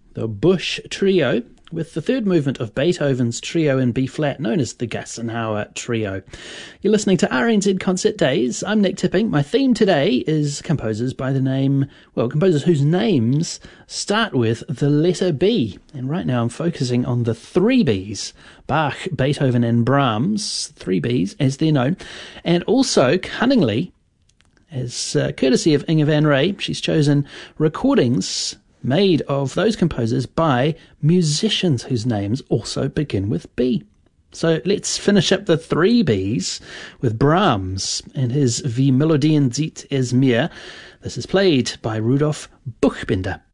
the Busch Trio, with the third movement of Beethoven's Trio in B-flat, known as the Gassenhauer Trio. You're listening to RNZ Concert Days. I'm Nick Tipping. My theme today is composers whose names start with the letter B. And right now I'm focusing on the three Bs, Bach, Beethoven and Brahms, three Bs as they're known. And also, cunningly, as courtesy of Inge van Ray, she's chosen recordings made of those composers by musicians whose names also begin with B. So let's finish up the three Bs with Brahms and his Wie Melodien zieht es mir. This is played by Rudolf Buchbinder.